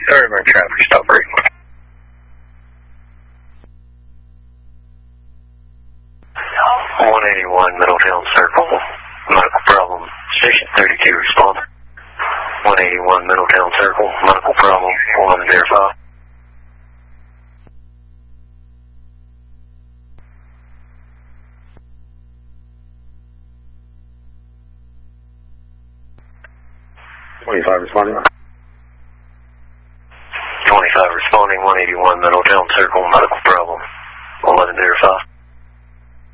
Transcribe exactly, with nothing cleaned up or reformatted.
Third traffic stop right. one eighty-one Middletown Circle, medical problem, station thirty-two respond. one eighty-one Middletown Circle, medical problem, one verify. twenty-five responding. twenty-five responding, one eighty-one Middletown Circle, medical problem, eleven verify.